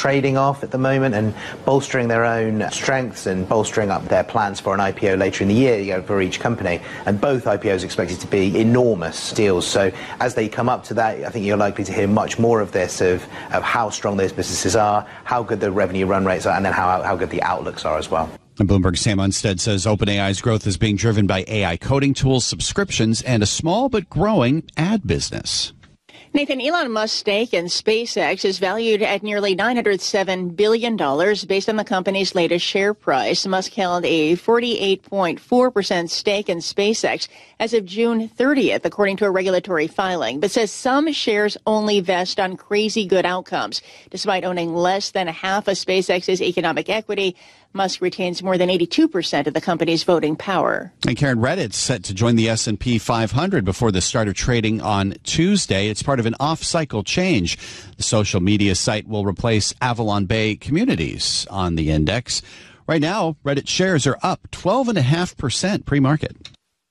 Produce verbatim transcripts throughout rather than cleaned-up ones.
trading off at the moment and bolstering their own strengths and bolstering up their plans for an I P O later in the year, you know, for each company. And both I P Os are expected to be enormous deals. So as they come up to that, I think you're likely to hear much more of this, of, of how strong those businesses are, how good the revenue run rates are, and then how, how good the outlooks are as well. And Bloomberg's Sam Unstead says OpenAI's growth is being driven by A I coding tools, subscriptions, and a small but growing ad business. Nathan, Elon Musk's stake in SpaceX is valued at nearly nine hundred seven billion dollars based on the company's latest share price. Musk held a forty-eight point four percent stake in SpaceX as of June thirtieth, according to a regulatory filing, but says some shares only vest on crazy good outcomes. Despite owning less than half of SpaceX's economic equity, Musk retains more than eighty-two percent of the company's voting power. And Karen, Reddit's set to join the S and P five hundred before the start of trading on Tuesday. It's part of an off-cycle change. The social media site will replace Avalon Bay Communities on the index. Right now, Reddit shares are up twelve point five percent pre-market.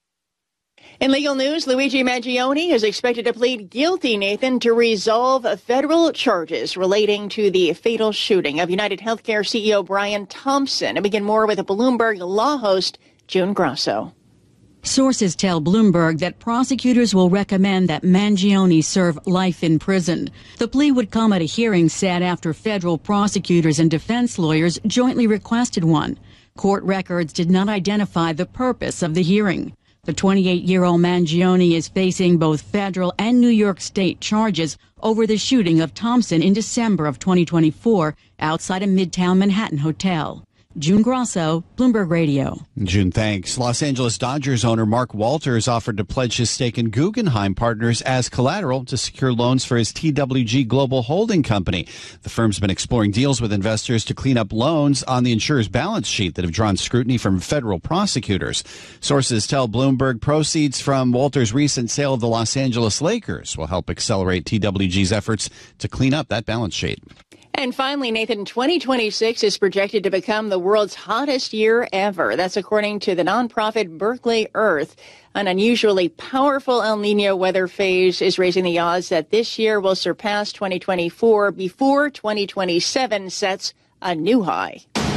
In legal news, Luigi Mangione is expected to plead guilty, Nathan, to resolve federal charges relating to the fatal shooting of United Healthcare C E O Brian Thompson. And begin more with a Bloomberg Law host, June Grasso. Sources tell Bloomberg that prosecutors will recommend that Mangione serve life in prison. The plea would come at a hearing set after federal prosecutors and defense lawyers jointly requested one. Court records did not identify the purpose of the hearing. The twenty-eight-year-old Mangione is facing both federal and New York State charges over the shooting of Thompson in December of twenty twenty-four outside a Midtown Manhattan hotel. June Grasso, Bloomberg Radio. June, thanks. Los Angeles Dodgers owner Mark Walters offered to pledge his stake in Guggenheim Partners as collateral to secure loans for his T W G Global Holding Company. The firm's been exploring deals with investors to clean up loans on the insurer's balance sheet that have drawn scrutiny from federal prosecutors. Sources tell Bloomberg proceeds from Walters' recent sale of the Los Angeles Lakers will help accelerate T W G's efforts to clean up that balance sheet. And finally, Nathan, twenty twenty-six is projected to become the world's hottest year ever. That's according to the nonprofit Berkeley Earth. An unusually powerful El Nino weather phase is raising the odds that this year will surpass twenty twenty-four before twenty twenty-seven sets a new high.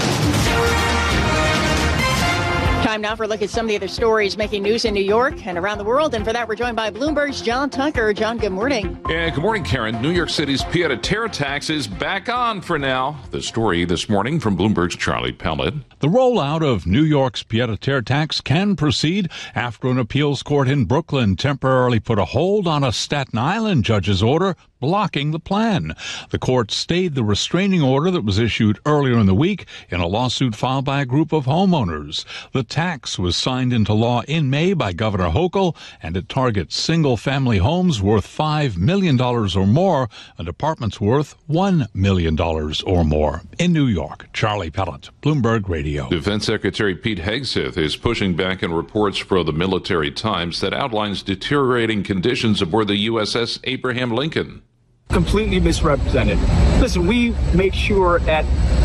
Time now for a look at some of the other stories making news in New York and around the world. And for that, we're joined by Bloomberg's John Tucker. John, good morning. Yeah, good morning, Karen. New York City's pied-à-terre tax is back on for now. The story this morning from Bloomberg's Charlie Pellet. The rollout of New York's pied-à-terre tax can proceed after an appeals court in Brooklyn temporarily put a hold on a Staten Island judge's order blocking the plan. The court stayed the restraining order that was issued earlier in the week in a lawsuit filed by a group of homeowners. The tax was signed into law in May by Governor Hochul, and it targets single-family homes worth five million dollars or more and apartments worth one million dollars or more. In New York, Charlie Pellet, Bloomberg Radio. Defense Secretary Pete Hegseth is pushing back in reports from the Military Times that outlines deteriorating conditions aboard the U S S Abraham Lincoln. Completely misrepresented. Listen, we make sure that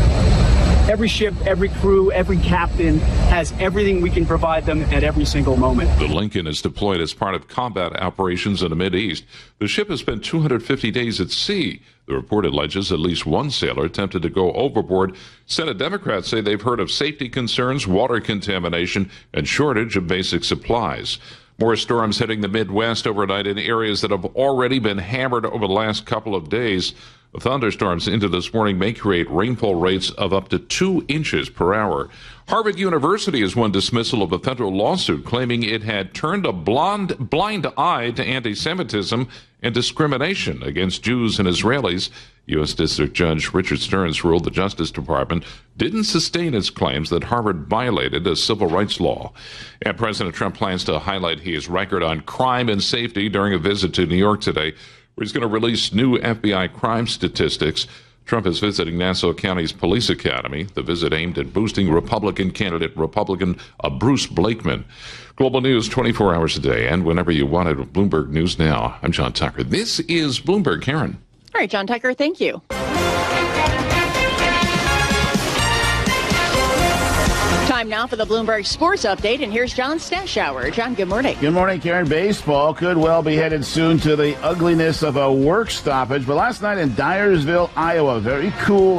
every ship, every crew, every captain has everything we can provide them at every single moment. The Lincoln is deployed as part of combat operations in the Mideast. The ship has spent two hundred fifty days at sea. The report alleges at least one sailor attempted to go overboard. Senate Democrats say they've heard of safety concerns, water contamination, and shortage of basic supplies. More storms hitting the Midwest overnight in areas that have already been hammered over the last couple of days. The thunderstorms into this morning may create rainfall rates of up to two inches per hour. Harvard University has won dismissal of a federal lawsuit claiming it had turned a blonde, blind eye to anti-Semitism and discrimination against Jews and Israelis. U S. District Judge Richard Stearns ruled the Justice Department didn't sustain its claims that Harvard violated a civil rights law. And President Trump plans to highlight his record on crime and safety during a visit to New York today, where he's going to release new F B I crime statistics. Trump is visiting Nassau County's Police Academy. The visit aimed at boosting Republican candidate Republican uh, Bruce Blakeman. Global news twenty-four hours a day and whenever you want it with Bloomberg News Now. I'm John Tucker. This is Bloomberg. Karen. All right, John Tucker, thank you. Time now for the Bloomberg Sports Update, and here's John Stashower. John, good morning. Good morning, Karen. Baseball could well be headed soon to the ugliness of a work stoppage, but last night in Dyersville, Iowa, very cool